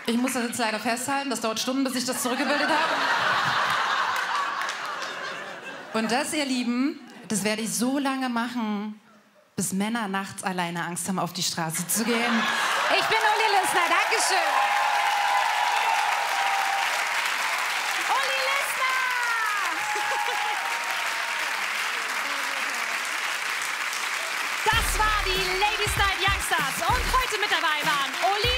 Ich muss das jetzt leider festhalten. Das dauert Stunden, bis ich das zurückgebildet habe. Und das, ihr Lieben, das werde ich so lange machen, bis Männer nachts alleine Angst haben, auf die Straße zu gehen. Ich bin Uli Lissner. Dankeschön. Uli Lissner! Das war die Ladies Night Youngstars. Und heute mit dabei waren Uli